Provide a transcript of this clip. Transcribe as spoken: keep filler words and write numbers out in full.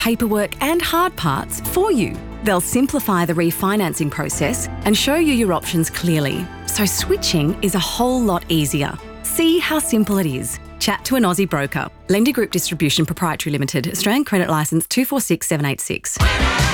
paperwork and hard parts for you. They'll simplify the refinancing process and show you your options clearly, so switching is a whole lot easier. See how simple it is. Chat to an Aussie broker. Lending Group Distribution Proprietary Limited. Australian Credit Licence two four six seven eight six.